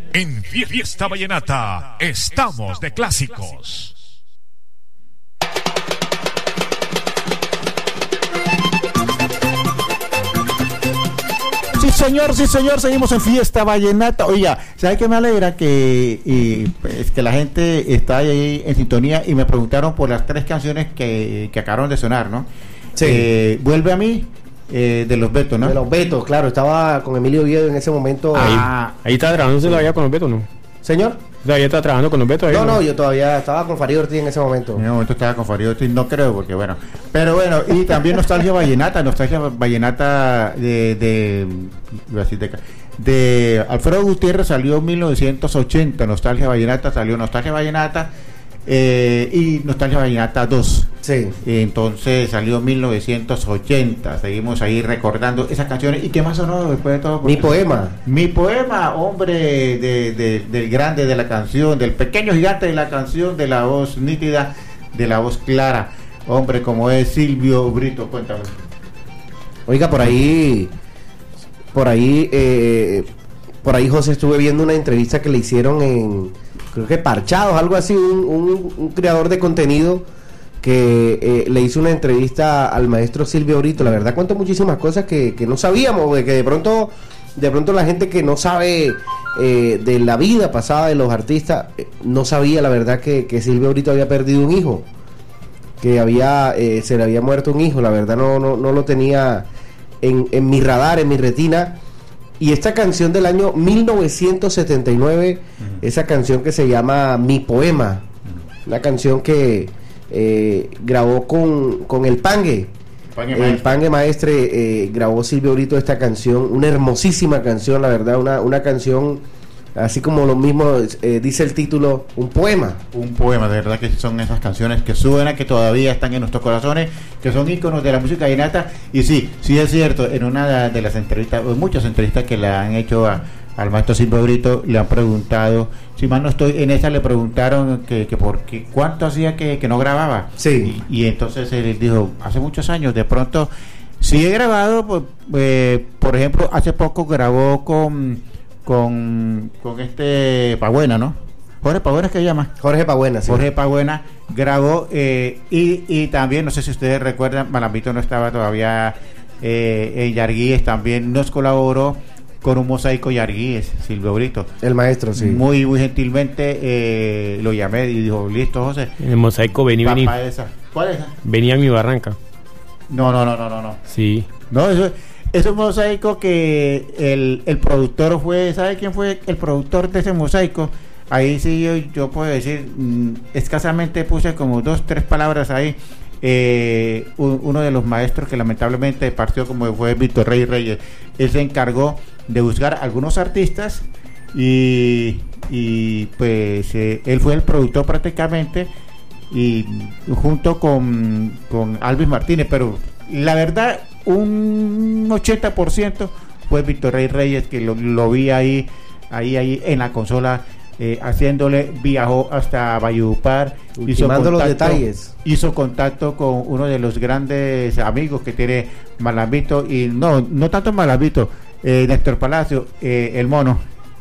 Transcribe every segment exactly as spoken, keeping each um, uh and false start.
En Fiesta Vallenata estamos de clásicos. Sí, señor, sí, señor, seguimos en Fiesta Vallenata. Oiga, ¿sabe qué me alegra? Que, y, pues, que la gente está ahí en sintonía y me preguntaron por las tres canciones que, que acabaron de sonar, ¿no? Sí. Eh, Vuelve a mí, eh, de los Betos, ¿no? De los Betos, claro, estaba con Emilio Oviedo en ese momento. Ah, Ahí está trabajando todavía con los Betos, ¿no? ¿Señor? Todavía está trabajando con los Betos. No, no, yo todavía estaba con Farid Ortiz en ese momento. en ese momento estaba con Farid Ortiz, no creo, porque bueno. Pero bueno, y también Nostalgia Vallenata, Nostalgia Vallenata de, de, iba a decir de, de Alfredo Gutiérrez salió en mil novecientos ochenta, Nostalgia Vallenata salió Nostalgia Vallenata eh, y Nostalgia Vallenata dos. Sí. Entonces salió en mil novecientos ochenta. Seguimos ahí recordando esas canciones. ¿Y qué más sonó después de todo? Mi poema. Mi poema, hombre, de, de, del grande de la canción, del pequeño gigante de la canción, de la voz nítida, de la voz clara, hombre como es Silvio Brito. Cuéntame. Oiga, por ahí, por ahí, eh, por ahí, José, estuve viendo una entrevista que le hicieron en, creo que Parchados, algo así, un, un, un creador de contenido que eh, le hizo una entrevista al maestro Silvio Brito. La verdad cuento muchísimas cosas que, que no sabíamos, que de pronto de pronto la gente que no sabe eh, de la vida pasada de los artistas eh, no sabía la verdad que, que Silvio Brito había perdido un hijo, que había eh, se le había muerto un hijo. La verdad no, no, no lo tenía en, en mi radar, en mi retina. Y esta canción del año mil novecientos setenta y nueve, uh-huh. esa canción que se llama Mi Poema, uh-huh. una canción que Eh, grabó con, con el Pangue, Pangue el Maestre. Pangue Maestre eh, grabó Silvio Brito esta canción, una hermosísima canción, la verdad, una, una canción así como lo mismo eh, dice el título, un poema. Un poema, de verdad que son esas canciones que suenan, que todavía están en nuestros corazones, que son íconos de la música vallenata. Y sí, sí es cierto, en una de las entrevistas, o muchas entrevistas que le han hecho a al maestro Silvio Brito, le han preguntado, si mal no estoy, en esa le preguntaron que, que por qué, cuánto hacía que, que no grababa. Sí. Y, y entonces él dijo, hace muchos años, de pronto, sí he grabado, pues, eh, por ejemplo, hace poco grabó con, con, con este Pagüena, ¿no? Jorge Pagüena es que se llama. Jorge Pagüena, sí. Jorge Pagüena grabó, eh, y, y también, no sé si ustedes recuerdan, Malambito no estaba todavía eh, en Yarguíes, también nos colaboró con un mosaico Yarguíes, Silvio Brito. El maestro, sí. Muy, muy gentilmente eh, lo llamé y dijo, listo, José. El mosaico venía, venía. Esa. ¿Cuál es esa? Venía en mi barranca. No, no, no, no, no, no. Sí. No, eso es un mosaico que el, el productor fue, ¿sabe quién fue el productor de ese mosaico? Ahí sí yo, yo puedo decir, mmm, escasamente puse como dos, tres palabras ahí. Eh, un, uno de los maestros que lamentablemente partió, como fue Víctor Rey Reyes. Él se encargó de buscar algunos artistas y, y pues eh, él fue el productor prácticamente, y junto con, con Alvis Martínez, pero la verdad un ochenta por ciento fue Víctor Rey Reyes, que lo, lo vi ahí, ahí, ahí en la consola. Eh, haciéndole, viajó hasta Valledupar, hizo contacto, los detalles. hizo contacto con uno de los grandes amigos que tiene Malambito, y no, no tanto Malambito, eh, Néstor Palacio, eh, el mono.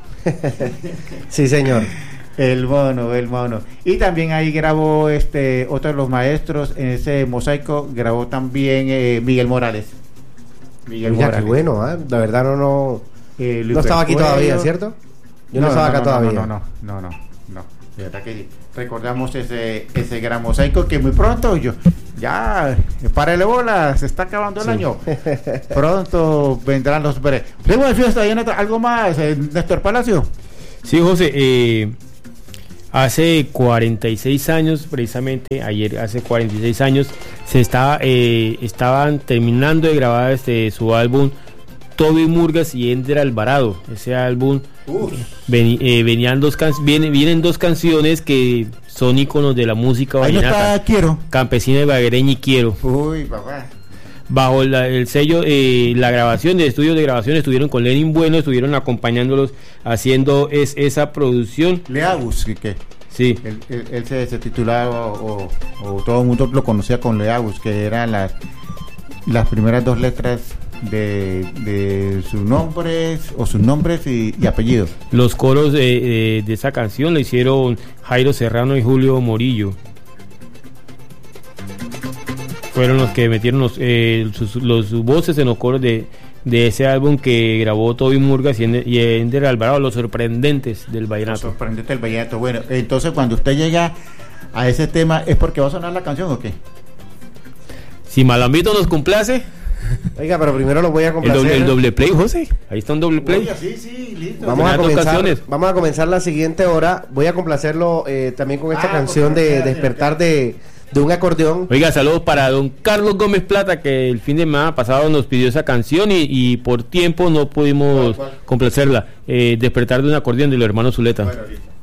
Sí, señor. El mono, el mono. Y también ahí grabó este otro de los maestros en ese mosaico, grabó también eh, Miguel Morales. Miguel Mira, Morales. Qué bueno, ¿eh? La verdad no, no, eh, no estaba aquí todavía, ¿cierto? Yo no, no estaba no, acá no, todavía. No, no, no, no, no. De verdad que recordamos ese ese gran mosaico que muy pronto, yo ya, párale bola, se está acabando el sí. año. Pronto vendrán los breves. Luego de fiesta, ¿algo más, eh, Néstor Palacio? Sí, José, eh, hace cuarenta y seis años, precisamente, ayer, hace cuarenta y seis años, se estaba, eh, estaban terminando de grabar este su álbum Toby Murgas y Ender Alvarado. Ese álbum ven, eh, venían dos can- vienen, vienen dos canciones que son íconos de la música vallenata. Ahí no está Quiero. Campesina de Baguereña y Quiero. Uy, papá. Bajo la, el sello, eh, la grabación de estudios de grabación estuvieron con Lenin Bueno, estuvieron acompañándolos haciendo es, esa producción. Leagus, ¿qué? Sí. Él, él, él se, se titulaba, o, o, o todo el mundo lo conocía con Leagus, que eran las las primeras dos letras de, de sus nombres o sus nombres y, y apellidos. Los coros de, de, de esa canción lo hicieron Jairo Serrano y Julio Morillo. Fueron los que metieron los, eh, sus, los sus voces en los coros de, de ese álbum que grabó Toby Murgas y Ender, y Ender Alvarado, Los Sorprendentes del Vallenato. Los Sorprendentes del Vallenato. Bueno, entonces cuando usted llega a ese tema, ¿es porque va a sonar la canción o qué? Si Malambito nos complace. Oiga, pero primero lo voy a El complacer. doble, el doble play, José. Ahí está un doble play. Oiga, sí, sí, listo. Vamos a, Buenas dos comenzar, canciones. vamos a comenzar la siguiente hora. Voy a complacerlo eh, también con esta Ah, canción porque- de Despertar de, de un acordeón. Oiga, saludos para don Carlos Gómez Plata, que el fin de semana pasado nos pidió esa canción y, y por tiempo no pudimos ¿Cuál, cuál? complacerla. Eh, Despertar de un acordeón de los hermanos Zuleta. Bueno, listo.